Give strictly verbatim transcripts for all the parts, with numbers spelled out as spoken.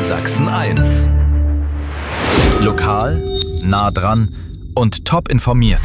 Sachsen eins. Lokal, nah dran und top informiert.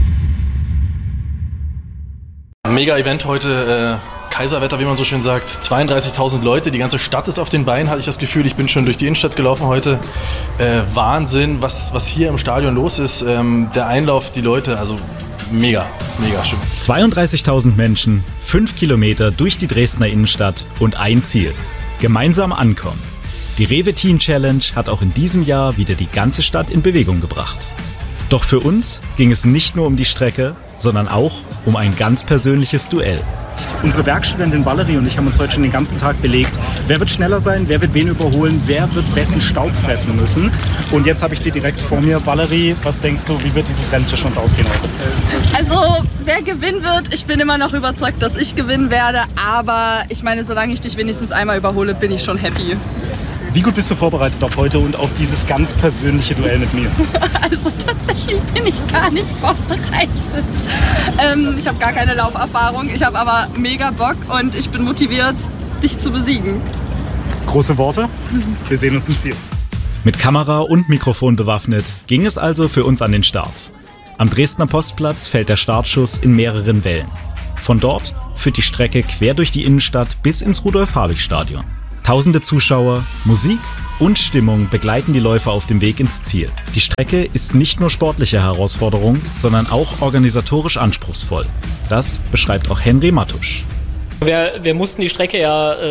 Mega Event heute, äh, Kaiserwetter, wie man so schön sagt. zweiunddreißigtausend Leute, die ganze Stadt ist auf den Beinen, hatte ich das Gefühl. Ich bin schon durch die Innenstadt gelaufen heute. Äh, Wahnsinn, was, was hier im Stadion los ist. Ähm, der Einlauf, die Leute, also mega, mega schön. zweiunddreißigtausend Menschen, fünf Kilometer durch die Dresdner Innenstadt und ein Ziel: gemeinsam ankommen. Die Rewe Teen Challenge hat auch in diesem Jahr wieder die ganze Stadt in Bewegung gebracht. Doch für uns ging es nicht nur um die Strecke, sondern auch um ein ganz persönliches Duell. Unsere Werkstudentin Valerie und ich haben uns heute schon den ganzen Tag belegt, wer wird schneller sein, wer wird wen überholen, wer wird wessen Staub fressen müssen. Und jetzt habe ich sie direkt vor mir. Valerie, was denkst du, wie wird dieses Rennen zwischen uns ausgehen heute? Also, wer gewinnen wird, ich bin immer noch überzeugt, dass ich gewinnen werde. Aber ich meine, solange ich dich wenigstens einmal überhole, bin ich schon happy. Wie gut bist du vorbereitet auf heute und auf dieses ganz persönliche Duell mit mir? Also tatsächlich bin ich gar nicht vorbereitet. Ähm, ich habe gar keine Lauferfahrung, ich habe aber mega Bock und ich bin motiviert, dich zu besiegen. Große Worte, wir sehen uns im Ziel. Mit Kamera und Mikrofon bewaffnet ging es also für uns an den Start. Am Dresdner Postplatz fällt der Startschuss in mehreren Wellen. Von dort führt die Strecke quer durch die Innenstadt bis ins Rudolf-Habich-Stadion. Tausende Zuschauer, Musik und Stimmung begleiten die Läufer auf dem Weg ins Ziel. Die Strecke ist nicht nur sportliche Herausforderung, sondern auch organisatorisch anspruchsvoll. Das beschreibt auch Henry Mattusch. Wir, wir mussten die Strecke ja äh,